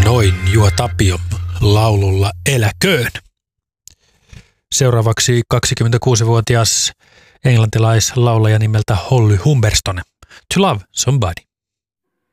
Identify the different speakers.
Speaker 1: noin Juha Tapio laululla Eläköön. Seuraavaksi 26-vuotias englantilaislaulaja nimeltä Holly Humberstone. To Love Somebody.